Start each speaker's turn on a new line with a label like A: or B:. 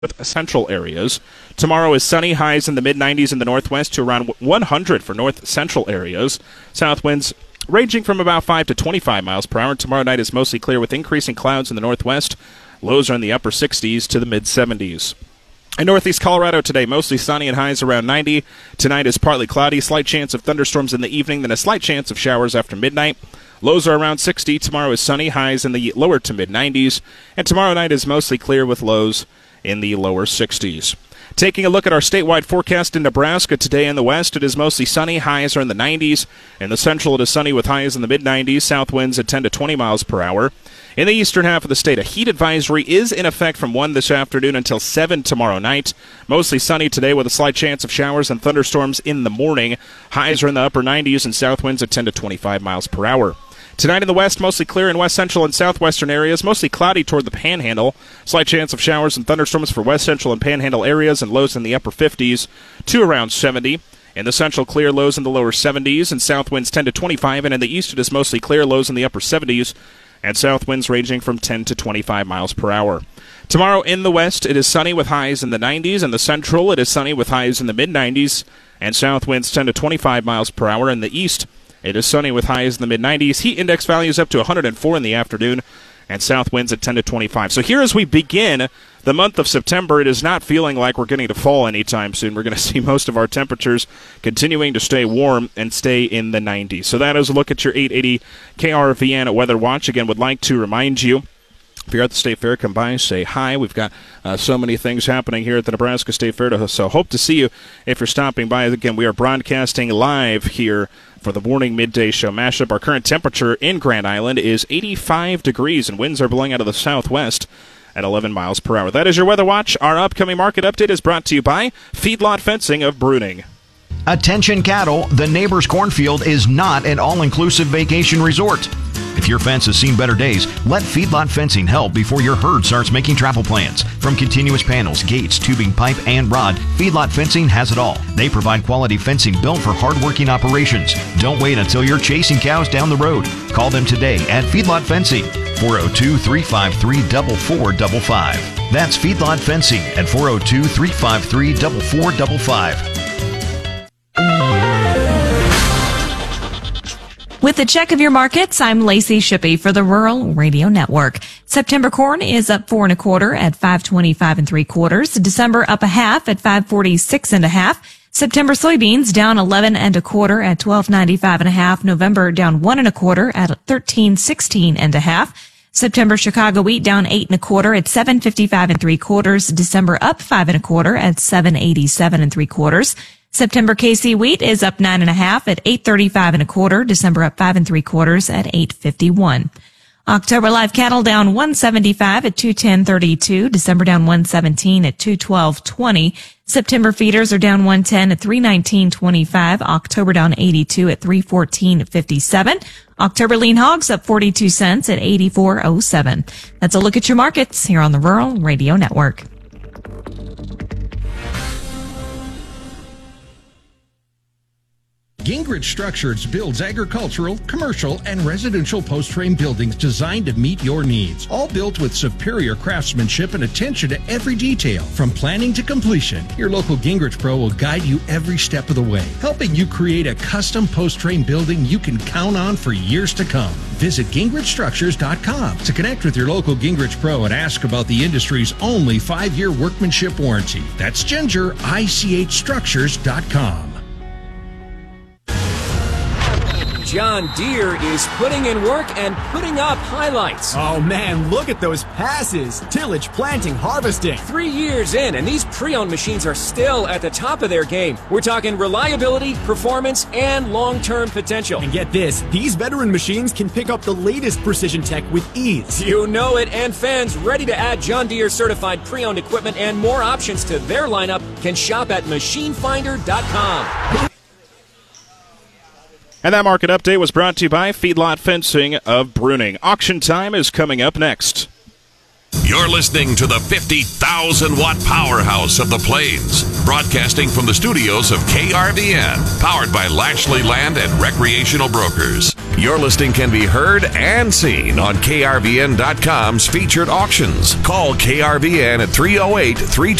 A: with central areas. Tomorrow is sunny, highs in the mid-90s in the northwest to around 100 for north central areas. South winds ranging from about 5 to 25 miles per hour. Tomorrow night is mostly clear with increasing clouds in the northwest. Lows are in the upper 60s to the mid-70s. In northeast Colorado today, mostly sunny and highs around 90. Tonight is partly cloudy, slight chance of thunderstorms in the evening, then a slight chance of showers after midnight. Lows are around 60. Tomorrow is sunny, highs in the lower to mid-90s. And tomorrow night is mostly clear with lows in the lower 60s. Taking a look at our statewide forecast in Nebraska today in the west, it is mostly sunny, highs are in the 90s. In the central, it is sunny with highs in the mid-90s, south winds at 10 to 20 miles per hour. In the eastern half of the state, a heat advisory is in effect from 1 this afternoon until 7 tomorrow night. Mostly sunny today with a slight chance of showers and thunderstorms in the morning. Highs are in the upper 90s and south winds at 10 to 25 miles per hour. Tonight in the west, mostly clear in west central and southwestern areas, mostly cloudy toward the panhandle. Slight chance of showers and thunderstorms for west central and panhandle areas and lows in the upper 50s to around 70. In the central, clear, lows in the lower 70s and south winds 10 to 25. And in the east, it is mostly clear, lows in the upper 70s and south winds ranging from 10 to 25 miles per hour. Tomorrow in the west, it is sunny with highs in the 90s. In the central, it is sunny with highs in the mid-90s and south winds 10 to 25 miles per hour. In the east, it is sunny with highs in the mid-90s. Heat index values up to 104 in the afternoon, and south winds at 10 to 25. So here as we begin the month of September, it is not feeling like we're getting to fall anytime soon. We're going to see most of our temperatures continuing to stay warm and stay in the 90s. So that is a look at your 880 KRVN Weather Watch. Again, would like to remind you, if you're at the State Fair, come by, say hi. We've got so many things happening here at the Nebraska State Fair, so hope to see you if you're stopping by. Again, we are broadcasting live here for the morning midday show mashup. Our current temperature in Grand Island is 85 degrees, and winds are blowing out of the southwest at 11 miles per hour. That is your Weather Watch. Our upcoming market update is brought to you by Feedlot Fencing of Bruning.
B: Attention cattle, the neighbor's cornfield is not an all-inclusive vacation resort. If your fence has seen better days, let Feedlot Fencing help before your herd starts making travel plans. From continuous panels, gates, tubing, pipe, and rod, Feedlot Fencing has it all. They provide quality fencing built for hard-working operations. Don't wait until you're chasing cows down the road. Call them today at Feedlot Fencing, 402-353-4455. That's Feedlot Fencing at 402-353-4455.
C: With the check of your markets, I'm Lacey Shippey for the Rural Radio Network. September corn is up 4 1/4 at 5.25 3/4. December up a half at 5.46 1/2. September soybeans down 11 1/4 at 12.95 1/2. November down 1 1/4 at 13.16 1/2. September Chicago wheat down 8 1/4 at 7.55 3/4. December up 5 1/4 at 7.87 3/4. September KC wheat is up 9 1/2 at 8.35 1/4. December up 5 3/4 at 8.51. October live cattle down 175 at 210.32. December down 117 at 212.20. September feeders are down 110 at 319.25. October down 82 at 314.57. October lean hogs up 42 cents at 84.07. That's a look at your markets here on the Rural Radio Network.
D: Gingrich Structures builds agricultural, commercial, and residential post-frame buildings designed to meet your needs. All built with superior craftsmanship and attention to every detail. From planning to completion, your local Gingrich Pro will guide you every step of the way, helping you create a custom post-frame building you can count on for years to come. Visit GingrichStructures.com to connect with your local Gingrich Pro and ask about the industry's only 5-year workmanship warranty. That's GingerICHStructures.com.
E: John Deere is putting in work and putting up highlights.
F: Oh man, look at those passes. Tillage, planting, harvesting.
E: 3 years in, and these pre-owned machines are still at the top of their game. We're talking reliability, performance, and long-term potential.
F: And get this, these veteran machines can pick up the latest precision tech with ease.
E: You know it, and fans ready to add John Deere certified pre-owned equipment and more options to their lineup can shop at machinefinder.com.
A: And that market update was brought to you by Feedlot Fencing of Bruning. Auction time is coming up next.
G: You're listening to the 50,000-watt powerhouse of the Plains, broadcasting from the studios of KRVN, powered by Lashley Land and Recreational Brokers. Your listing can be heard and seen on KRVN.com's featured auctions. Call KRVN at 308-320